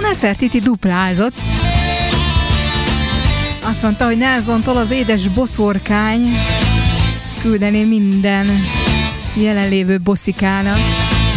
Nefertiti duplázott. Azt mondta, hogy Nelsontól az édes boszorkány küldeni minden jelenlévő bosszikának.